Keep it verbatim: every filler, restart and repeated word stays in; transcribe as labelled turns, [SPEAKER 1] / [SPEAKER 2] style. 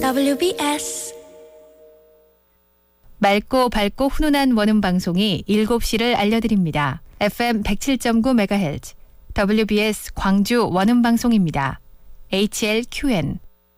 [SPEAKER 1] 더블유비에스
[SPEAKER 2] 맑고 밝고 훈훈한 원음 방송이 일곱 시를 알려드립니다. 에프엠 백칠 점 구 메가헤르츠 더블유비에스 광주 원음 방송입니다. 에이치엘큐엔